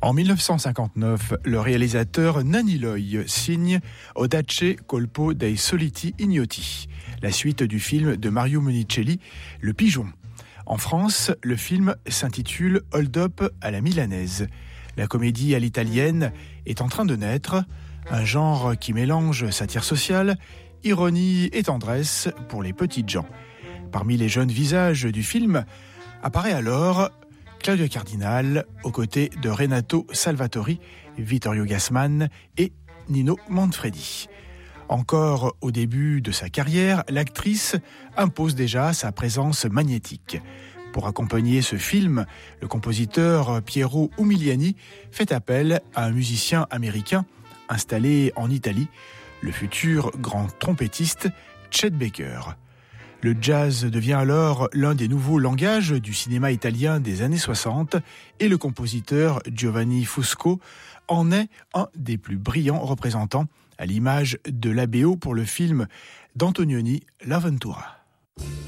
En 1959, le réalisateur Nanni Loy signe Audace colpo dei soliti ignoti, la suite du film de Mario Monicelli, Le Pigeon. En France, le film s'intitule Hold Up à la milanaise. La comédie à l'italienne est en train de naître, un genre qui mélange satire sociale, ironie et tendresse pour les petites gens. Parmi les jeunes visages du film apparaît alors Claudia Cardinal aux côtés de Renato Salvatori, Vittorio Gassman et Nino Manfredi. Encore au début de sa carrière, l'actrice impose déjà sa présence magnétique. Pour accompagner ce film, le compositeur Piero Umiliani fait appel à un musicien américain installé en Italie, le futur grand trompettiste Chet Baker. Le jazz devient alors l'un des nouveaux langages du cinéma italien des années 60 et le compositeur Giovanni Fusco en est un des plus brillants représentants, à l'image de la BO pour le film d'Antonioni, L'Avventura.